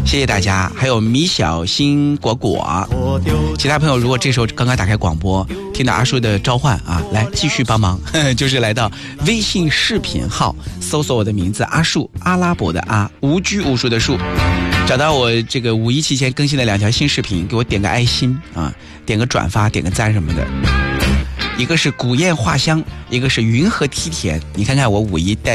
谢谢大家。还有米小新果果，其他朋友如果这时候刚刚打开广播听到阿树的召唤啊，来继续帮忙，就是来到微信视频号搜索我的名字阿树，阿拉伯的阿，无拘无束的树，找到我这个5·1期间更新的2条新视频，给我点个爱心啊，点个转发，点个赞什么的。一个是古砚画香，一个是云和梯田。你看看我5·1带